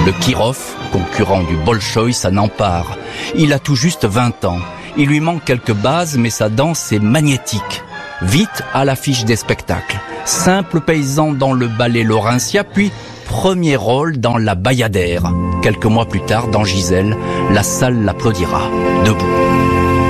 Le Kirov, concurrent du Bolchoï, s'en empare. Il a tout juste 20 ans. Il lui manque quelques bases, mais sa danse est magnétique. Vite à l'affiche des spectacles. Simple paysan dans le ballet Laurentia, puis premier rôle dans La Bayadère. Quelques mois plus tard, dans Gisèle, la salle l'applaudira. Debout.